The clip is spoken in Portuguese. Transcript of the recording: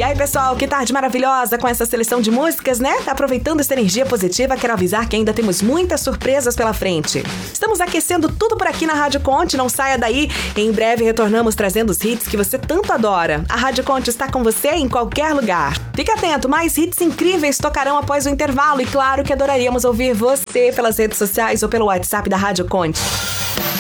aí, pessoal, que tarde maravilhosa com essa seleção de músicas, né? Tá aproveitando essa energia positiva, quero avisar que ainda temos muitas surpresas pela frente. Estamos aquecendo tudo por aqui na Rádio Conte, não saia daí. Em breve retornamos trazendo os hits que você tanto adora. A Rádio Conte está com você em qualquer lugar. Fique atento, mais hits incríveis tocarão após o intervalo e claro que adoraríamos ouvir você pelas redes sociais ou pelo WhatsApp da Rádio Conte.